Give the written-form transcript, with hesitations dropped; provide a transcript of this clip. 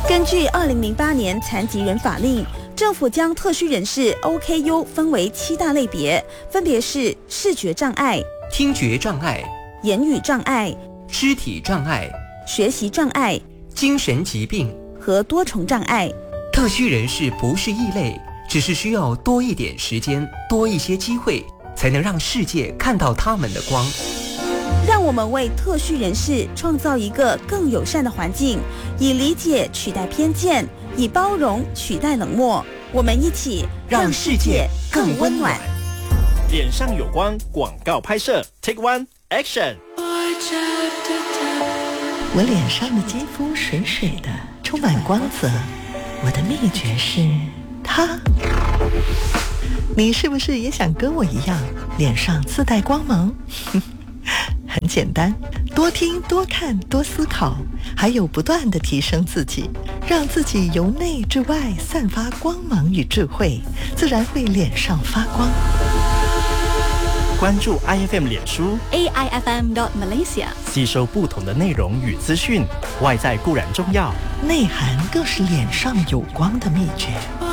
根据2008年残疾人法令，政府将特需人士 OKU 分为7大类别，分别是视觉障碍、 听觉障碍、 言语障碍、 肢体障碍、 学习障碍、 精神疾病和多重障碍。 特需人士不是异类，只是需要多一点时间，多一些机会，才能让世界看到他们的光。 让我们为特需人士创造一个更友善的环境，以理解取代偏见，以包容取代冷漠。我们一起让世界更温暖。 脸上有光广告拍摄 Take One Action。 我脸上的肌肤水水的，充满光泽。我的秘诀是它。你是不是也想跟我一样，脸上自带光芒？很简单，多听多看多思考，还有不断地提升自己，让自己由内至外散发光芒与智慧，自然会脸上发光。 关注 IFM 脸书 AIFM.Malaysia， 吸收不同的内容与资讯，外在固然重要， 内涵更是脸上有光的秘诀。